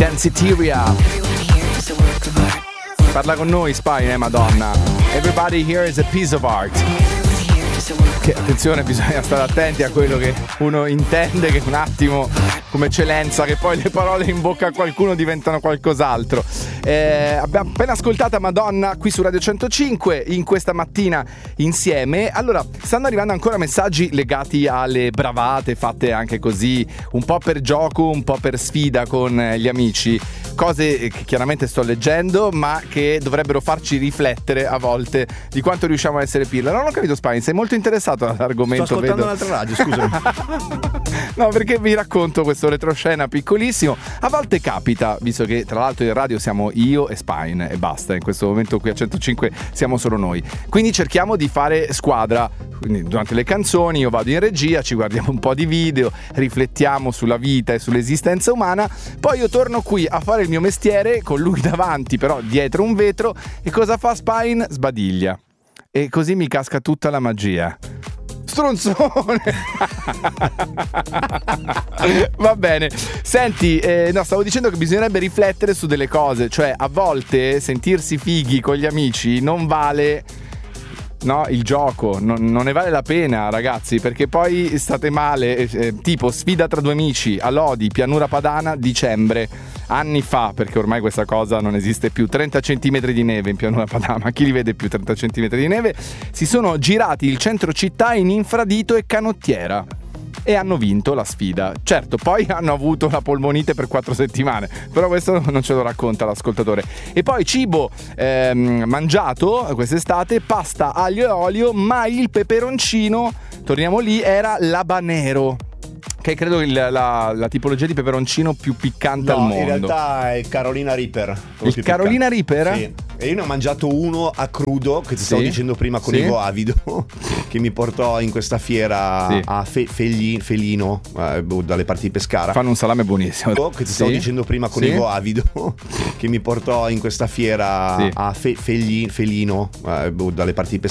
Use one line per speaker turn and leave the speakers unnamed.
Danceteria. Parla con noi Spine, Madonna. Everybody here is a piece of art. Che attenzione, bisogna stare attenti a quello che uno intende, che un attimo come eccellenza, che poi le parole in bocca a qualcuno diventano qualcos'altro. Abbiamo appena ascoltato Madonna qui su Radio 105 in questa mattina insieme. Allora, stanno arrivando ancora messaggi legati alle bravate fatte anche così, un po' per gioco, un po' per sfida con gli amici. Cose che chiaramente sto leggendo, ma che dovrebbero farci riflettere a volte di quanto riusciamo a essere pirla. Non ho capito, Spine, sei molto interessato all'argomento.
Sto ascoltando un'altra radio, scusami.
No, perché vi racconto questo retroscena piccolissimo. A volte capita, visto che tra l'altro in radio siamo io e Spine e basta, in questo momento qui a 105 siamo solo noi, quindi cerchiamo di fare squadra. Quindi durante le canzoni io vado in regia, ci guardiamo un po' di video, riflettiamo sulla vita e sull'esistenza umana, poi io torno qui a fare il mio mestiere con lui davanti, però dietro un vetro, e cosa fa Spine? Sbadiglia. E così mi casca tutta la magia. Stronzone. Va bene. Senti, no, stavo dicendo che bisognerebbe riflettere su delle cose. Cioè, a volte sentirsi fighi con gli amici non vale, no, il gioco, non ne vale la pena, ragazzi, perché poi state male. Tipo sfida tra due amici a Lodi, Pianura Padana, dicembre, anni fa, perché ormai questa cosa non esiste più. 30 centimetri di neve in Pianura Padana, ma chi li vede più 30 centimetri di neve? Si sono girati il centro città in infradito e canottiera e hanno vinto la sfida. Certo, poi hanno avuto la polmonite per 4 settimane, però questo non ce lo racconta l'ascoltatore. E poi cibo mangiato quest'estate, pasta aglio e olio, ma il peperoncino, torniamo lì, era l'habanero, che credo la tipologia di peperoncino più piccante al mondo.
In realtà è il Carolina Reaper.
Il Carolina Reaper?
Sì. E io ne ho mangiato uno a crudo, che ti stavo dicendo prima con Ivo Avido, che mi portò in questa fiera a Felino, dalle parti di Pescara.
Fanno un salame buonissimo.
Che ti stavo dicendo prima con Ivo Avido, che mi portò in questa fiera a Felino, dalle parti di Pescara.